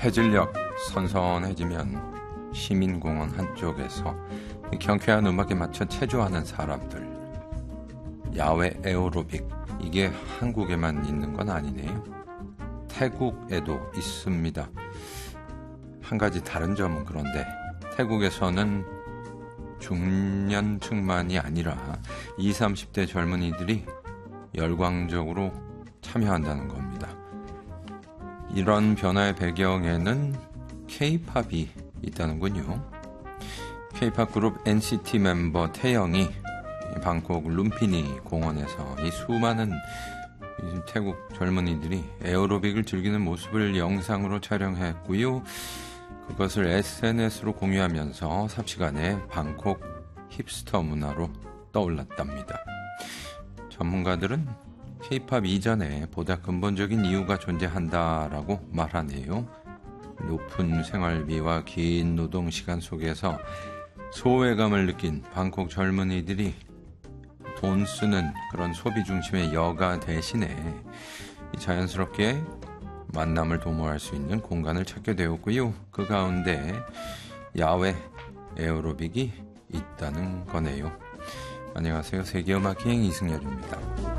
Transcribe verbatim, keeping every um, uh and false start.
해질녘 선선해지면 시민공원 한쪽에서 경쾌한 음악에 맞춰 체조하는 사람들. 야외 에어로빅, 이게 한국에만 있는 건 아니네요. 태국에도 있습니다. 한 가지 다른 점은 그런데 태국에서는 중년층만이 아니라 이십, 삼십 대 젊은이들이 열광적으로 참여한다는 겁니다. 이런 변화의 배경에는 케이팝이 있다는군요. 케이팝 그룹 엔시티 멤버 태영이 방콕 룸피니 공원에서 이 수많은 태국 젊은이들이 에어로빅을 즐기는 모습을 영상으로 촬영했고요. 그것을 에스엔에스로 공유하면서 삽시간에 방콕 힙스터 문화로 떠올랐답니다. 전문가들은 케이팝 이전에 보다 근본적인 이유가 존재한다라고 말하네요. 높은 생활비와 긴 노동시간 속에서 소외감을 느낀 방콕 젊은이들이 돈 쓰는 그런 소비 중심의 여가 대신에 자연스럽게 만남을 도모할 수 있는 공간을 찾게 되었고요. 그 가운데 야외 에어로빅이 있다는 거네요. 안녕하세요. 세계음악 기행 이승열입니다.